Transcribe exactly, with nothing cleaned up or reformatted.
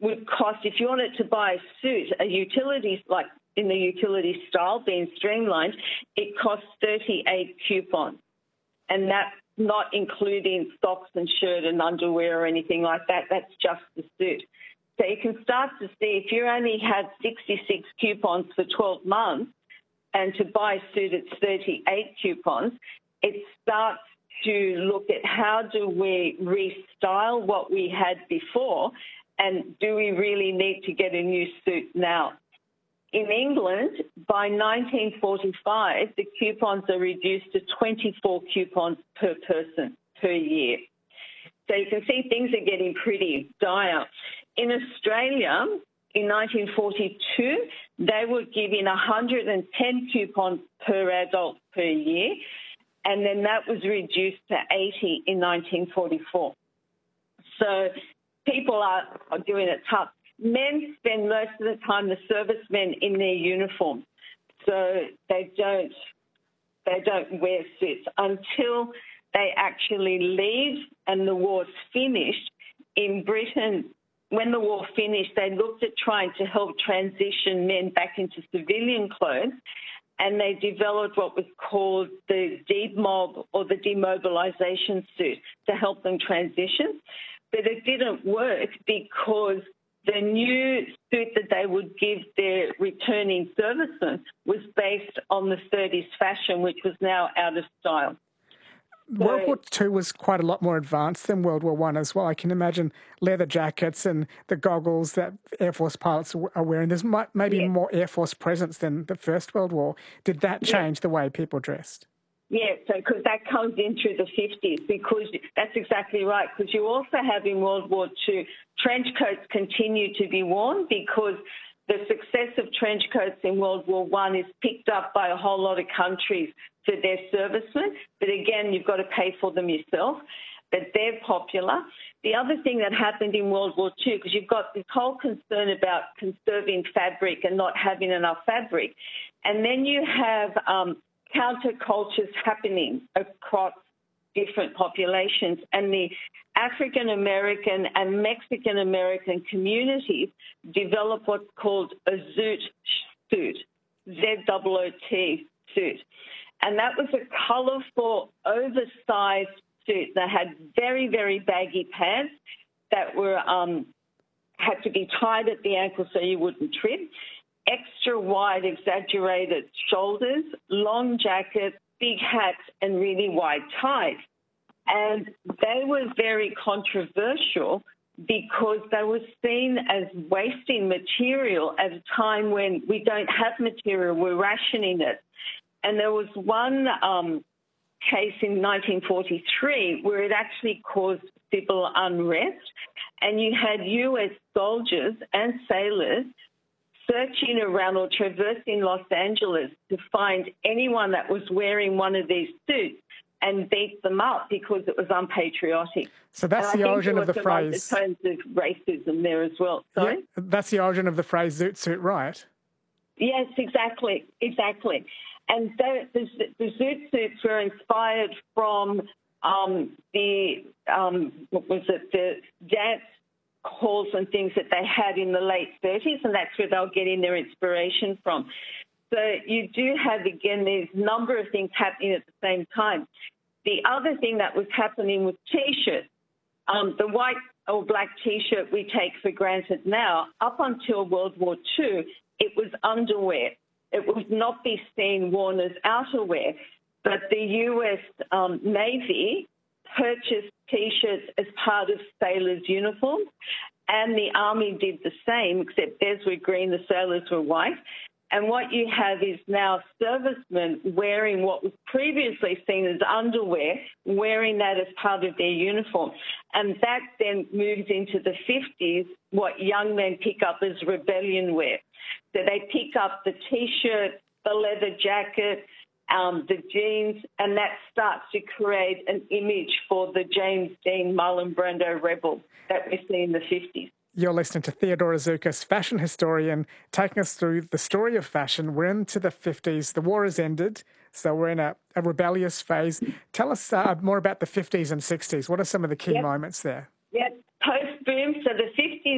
would cost, if you wanted to buy a suit, a utility, like in the utility style, being streamlined, it costs thirty-eight coupons. And that's not including socks and shirt and underwear or anything like that. That's just the suit. So you can start to see if you only had sixty-six coupons for twelve months and to buy a suit it's thirty-eight coupons, it starts to look at how do we restyle what we had before and do we really need to get a new suit now? In England, by nineteen forty-five, the coupons are reduced to twenty-four coupons per person per year. So you can see things are getting pretty dire. In Australia, in nineteen forty-two, they were giving one hundred ten coupons per adult per year, and then that was reduced to eighty in nineteen forty-four. So people are, are doing it tough. Men spend most of the time, the servicemen, in their uniform, so they don't they don't wear suits until they actually leave and the war's finished. In Britain, when the war finished, they looked at trying to help transition men back into civilian clothes, and they developed what was called the demob or the demobilisation suit to help them transition. But it didn't work because the new suit that they would give their returning servicemen was based on the thirties fashion, which was now out of style. So, World War Two was quite a lot more advanced than World War One as well. I can imagine leather jackets and the goggles that Air Force pilots are wearing. There's maybe yeah. more Air Force presence than the First World War. Did that change yeah. the way people dressed? Yeah, so because that comes in through the fifties, because that's exactly right, because you also have in World War Two, trench coats continue to be worn because the success of trench coats in World War One is picked up by a whole lot of countries for their servicemen. But again, you've got to pay for them yourself. But they're popular. The other thing that happened in World War Two, because you've got this whole concern about conserving fabric and not having enough fabric, and then you have um, countercultures happening across different populations, and the African American and Mexican American communities develop what's called a zoot suit, Z O O T suit. And that was a colourful, oversized suit that had very, very baggy pants that were um, had to be tied at the ankle so you wouldn't trip, extra wide, exaggerated shoulders, long jackets, big hats, and really wide ties. And they were very controversial because they were seen as wasting material at a time when we don't have material, we're rationing it. And there was one um, case in nineteen forty-three where it actually caused civil unrest, and you had U S soldiers and sailors searching around or traversing Los Angeles to find anyone that was wearing one of these suits and beat them up because it was unpatriotic. So that's the origin of the phrase. There was of racism there as well. Sorry? Yeah, that's the origin of the phrase zoot suit, right? Yes, exactly, exactly. And the, the, the zoot suits were inspired from um, the, um, what was it, the dance halls and things that they had in the late thirties, and that's where they'll get in their inspiration from. So you do have, again, there's a number of things happening at the same time. The other thing that was happening was T-shirts. Um, the white or black T-shirt we take for granted now, up until World War Two, it was underwear. It would not be seen worn as outerwear. But the U S um, Navy purchased T-shirts as part of sailors' uniforms, and the Army did the same, except theirs were green, the sailors were white. And what you have is now servicemen wearing what was previously seen as underwear, wearing that as part of their uniform. And that then moves into the fifties, what young men pick up as rebellion wear. So they pick up the T-shirt, the leather jacket, um, the jeans, and that starts to create an image for the James Dean Marlon Brando rebel that we see in the fifties. You're listening to Theodora Zoukis, fashion historian, taking us through the story of fashion. We're into the fifties. The war has ended, so we're in a, a rebellious phase. Tell us uh, more about the fifties and sixties. What are some of the key yep. moments there? Yep, post-boom. So the fifties